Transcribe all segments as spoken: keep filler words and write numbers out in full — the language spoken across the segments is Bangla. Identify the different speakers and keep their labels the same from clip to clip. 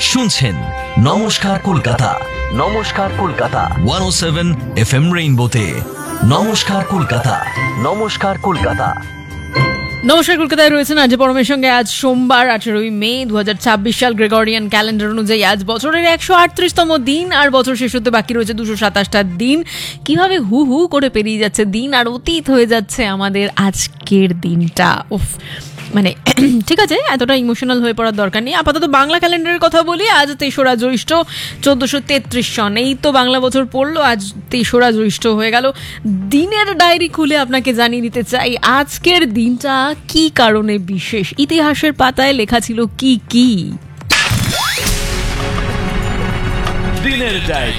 Speaker 1: শুনছেন নমস্কার কলকাতা। নমস্কার কলকাতা একশো সাত এফ এম রেইনবোতে। নমস্কার কলকাতা। নমস্কার কলকাতা।
Speaker 2: নমস্কার কলকাতায় রয়েছেন আজ পরমের সঙ্গে। আজ সোমবার আঠেরোই মে দু হাজার ছাব্বিশ সাল, গ্রেগরিয়ান ক্যালেন্ডার অনুযায়ী আজ বছরের একশো আটত্রিশতম দিন, আর বছর শেষ হতে বাকি রয়েছে দুশো সাতাশটা দিন। কিভাবে হু হু করে পেরিয়ে যাচ্ছে দিন, আর অতীত হয়ে যাচ্ছে আমাদের আজকের দিনটা। উফ, মানে ঠিক আছে, এতটা ইমোশনাল হয়ে পড়ার দরকার নেই। আপাতত বাংলা ক্যালেন্ডারের কথা বলি। আজ তেসরা জ্যৈষ্ঠ চোদ্দশো তেত্রিশ সন। এই তো বাংলা বছর পড়লো, আজ তেসরা জ্যৈষ্ঠ হয়ে গেল। দিনের ডায়েরি খুলে আপনাকে জানিয়ে দিতে চাই আজকের দিনটা কি কারণে বিশেষ, ইতিহাসের পাতায় লেখা ছিল কি কি।
Speaker 1: দিনের ডায়েরি।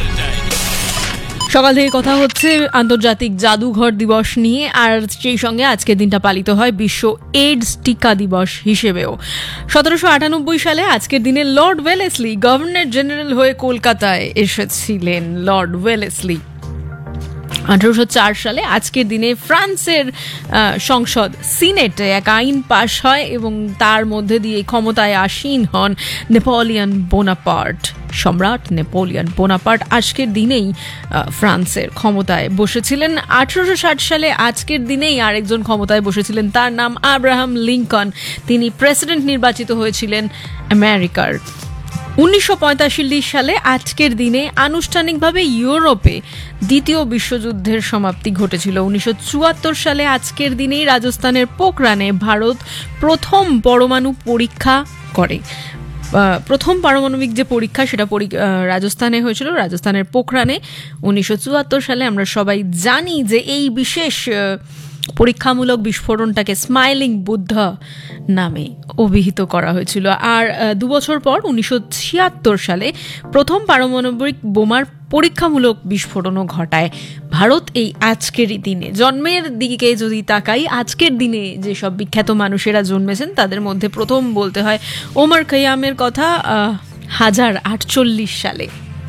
Speaker 2: সকাল থেকে কথা হচ্ছে আন্তর্জাতিক জাদুঘর দিবস নিয়ে, আর সেই সঙ্গে আজকের দিনটা পালিত হয় বিশ্ব এইডস টিকা দিবস হিসেবেও। সতেরোশো আটানব্বই সালে আজকের দিনে লর্ড ওয়েলেসলি গভর্নর জেনারেল হয়ে কলকাতায় এসেছিলেন। লর্ড ওয়েলেসলি আঠারোশো চার সালে আজকের দিনে ফ্রান্সের সংসদ সিনেটে এক আইন পাশ হয় এবং তার মধ্যে দিয়ে ক্ষমতায় আসীন হন নেপোলিয়ন বোনাপার্ট। সম্রাট নেপোলিয়ন বোনাপার্ট আজকের দিনেই ফ্রান্সের ক্ষমতায় বসেছিলেন। আঠারোশো ষাট সালে আজকের দিনেই আরেকজন ক্ষমতায় বসেছিলেন, তার নাম আব্রাহাম লিঙ্কন। তিনি প্রেসিডেন্ট নির্বাচিত হয়েছিলেন আমেরিকার। উনিশশো পঁয়তাল্লিশ সালে আজকের দিনে আনুষ্ঠানিকভাবে ইউরোপে দ্বিতীয় বিশ্বযুদ্ধের সমাপ্তি ঘটেছিল। উনিশশো চুয়াত্তর সালে আজকের দিনেই রাজস্থানের পোখরানে ভারত প্রথম পরমাণু পরীক্ষা করে। প্রথম পারমাণবিক যে পরীক্ষা সেটা রাজস্থানে হয়েছিল, রাজস্থানের পোখরানে উনিশশো চুয়াত্তর সালে। আমরা সবাই জানি যে এই বিশেষ পরীক্ষামূলক বিস্ফোরণটাকে স্মাইলিং বুদ্ধ নামে অভিহিত করা হয়েছিল। আর দু বছর পর উনিশশো ছিয়াত্তর সালে প্রথম পারমাণবিক বোমার পরীক্ষামূলক বিস্ফোরণও ঘটায় ভারত এই আজকেরই দিনে। জন্মের দিকে যদি তাকাই, আজকের দিনে যেসব বিখ্যাত মানুষেরা জন্মেছেন তাদের মধ্যে প্রথম বলতে হয় ওমর খৈয়ামের কথা। হাজার আটচল্লিশ সালে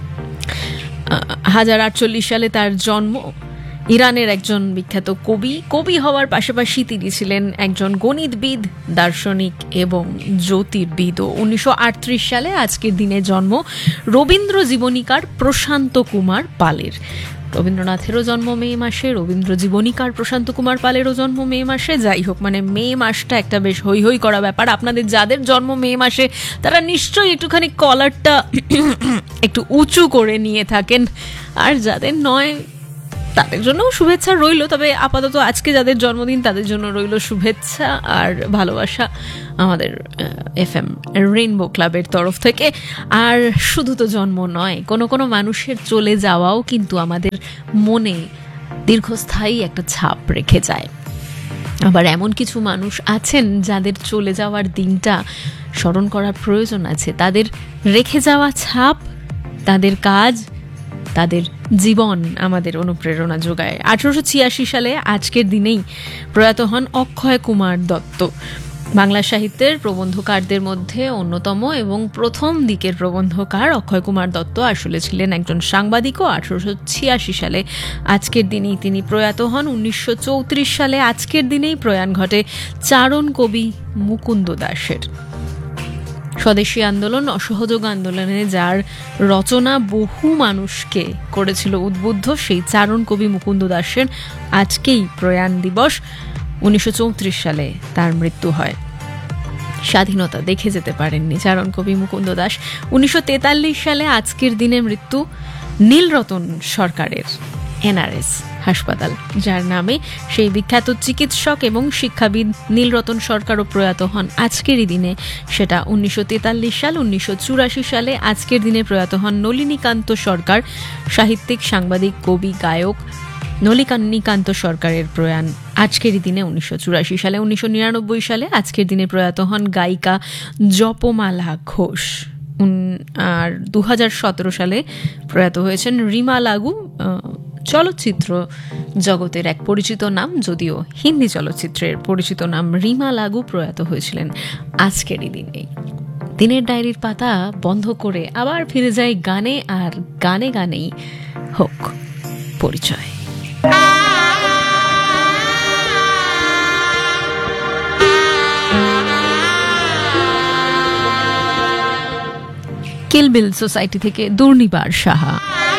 Speaker 2: হাজার আটচল্লিশ সালে তার জন্ম। ইরানের একজন বিখ্যাত কবি। কবি হওয়ার পাশাপাশি তিনি ছিলেন একজন গণিতবিদ, দার্শনিক এবং জ্যোতির্বিদও। উনিশশো আটত্রিশ সালে আজকের দিনে জন্ম রবীন্দ্র জীবনীকার প্রশান্ত কুমার পালের। রবীন্দ্রনাথেরও জন্ম মে মাসে, রবীন্দ্র জীবনীকার প্রশান্ত কুমার পালেরও জন্ম মে মাসে। যাই হোক, মানে মে মাসটা একটা বেশ হৈ হৈ করা ব্যাপার। আপনাদের যাদের জন্ম মে মাসে তারা নিশ্চয়ই একটুখানি কলারটা একটু উঁচু করে নিয়ে থাকেন, আর যাদের নয় তাদের জন্য শুভেচ্ছা রইল। তবে আপাতত আজকে যাদের জন্মদিন তাদের জন্য রইল শুভেচ্ছা আর ভালোবাসা আমাদের এফ এম রেইনবো ক্লাবের তরফ থেকে। আর শুধু তো জন্ম নয়, কোনো কোনো মানুষের চলে যাওয়াও কিন্তু আমাদের মনে দীর্ঘস্থায়ী একটা ছাপ রেখে যায়। আবার এমন কিছু মানুষ আছেন যাদের চলে যাওয়ার দিনটা স্মরণ করার প্রয়োজন আছে। তাদের রেখে যাওয়া ছাপ, তাদের কাজ, তাদের জীবন আমাদের অনুপ্রেরণা যোগায়। আঠারোশো ছিয়াশি সালে আজকের দিনেই প্রয়াত হন অক্ষয় কুমার দত্ত। বাংলা সাহিত্যের প্রবন্ধকারদের মধ্যে অন্যতম এবং প্রথম দিকের প্রবন্ধকার অক্ষয় কুমার দত্ত আসলে ছিলেন একজন সাংবাদিকও। আঠারোশো ছিয়াশি সালে আজকের দিনেই তিনি প্রয়াত হন। উনিশশো চৌত্রিশ সালে আজকের দিনেই প্রয়াণ ঘটে চারণ কবি মুকুন্দ দাসের। স্বদেশী আন্দোলন, অসহযোগ আন্দোলনে যার রচনা বহু মানুষকে করেছিল উদ্বুদ্ধ, সেই চারণ কবি মুকুন্দ দাসের আজকেই প্রয়াণ দিবস। উনিশশো চৌত্রিশ সালে তার মৃত্যু হয়। স্বাধীনতা দেখে যেতে পারেননি চারণ কবি মুকুন্দ দাস। উনিশশো তেতাল্লিশ সালে আজকের দিনে মৃত্যু নীলরতন সরকারের এনআরএস হাসপাতাল, যার নামে সেই বিখ্যাত চিকিৎসক এবং শিক্ষাবিদ নীলরতন সরকারও প্রয়াত হন আজকেরই দিনে। সেটা উনিশশো তেতাল্লিশ সাল। উনিশশো চুরাশি সালে আজকের দিনে প্রয়াত হন নলিনীকান্ত সরকার, সাহিত্যিক, সাংবাদিক, কবি, গায়ক। নলিনীকান্ত সরকারের প্রয়াণ আজকেরই দিনে উনিশশো চুরাশি সালে। উনিশশো নিরানব্বই সালে আজকের দিনে প্রয়াত হন গায়িকা জপমালা ঘোষ। আর দু হাজার সতেরো সালে প্রয়াত হয়েছেন রিমা লাগু, চলচ্চিত্র জগতের এক পরিচিত নাম, যদিও হিন্দি চলচ্চিত্রের পরিচিত নাম রিমা লাগু প্রয়াত হয়েছিলেন আজকেরই দিনে। দিনের ডায়েরির পাতা বন্ধ করে আবার ফিরে যায় গানে, আর গানে গানেই হোক পরিচয়। কিলবিল সোসাইটি থেকে দুর্নিবার সাহা।